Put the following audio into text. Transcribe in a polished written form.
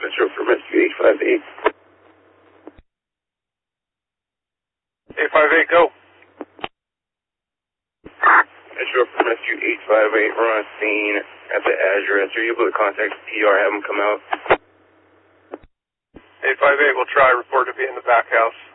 Metro for Rescue 858. 858, go. Metro for Rescue 858, we're on scene at the address. Are you able to contact PR, have them come out? 858, we'll try. Report to be in the back house.